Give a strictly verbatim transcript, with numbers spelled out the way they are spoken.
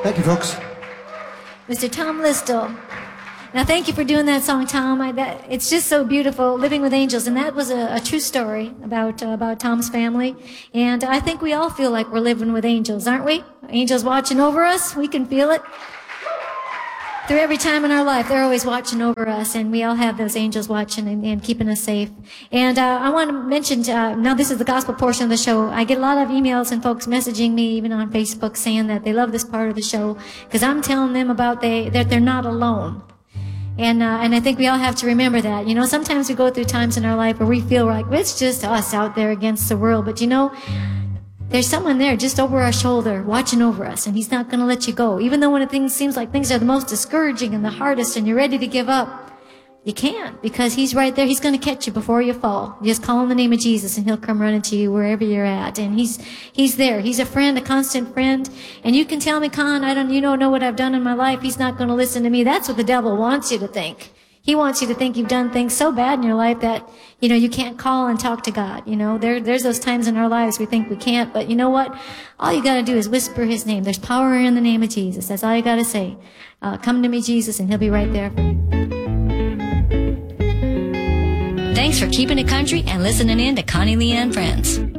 Thank you, folks. Mister Tom Listle. Now, thank you for doing that song, Tom. I, that, it's just so beautiful, Living with Angels. And that was a, a true story about uh, about Tom's family. And I think we all feel like we're living with angels, aren't we? Angels watching over us. We can feel it. Through every time in our life, they're always watching over us, and we all have those angels watching and, and keeping us safe. And uh, I want to mention, uh, now this is the gospel portion of the show. I get a lot of emails and folks messaging me, even on Facebook, saying that they love this part of the show, because I'm telling them about they that they're not alone. And uh, and I think we all have to remember that. You know, sometimes we go through times in our life where we feel like well, it's just us out there against the world. But you know, there's someone there just over our shoulder watching over us, and he's not going to let you go. Even though when it things seems like things are the most discouraging and the hardest and you're ready to give up, you can't, because he's right there. He's going to catch you before you fall. You just call on the name of Jesus and he'll come running to you wherever you're at. And he's he's there. He's a friend, a constant friend. And you can tell me, Con, I don't you don't know what I've done in my life. He's not going to listen to me. That's what the devil wants you to think. He wants you to think you've done things so bad in your life that, you know, you can't call and talk to God. You know, there, there's those times in our lives we think we can't, but you know what? All you gotta do is whisper his name. There's power in the name of Jesus. That's all you gotta say. Uh, come to me, Jesus, and he'll be right there for you. Thanks for keeping it country and listening in to Connie Lee and Friends.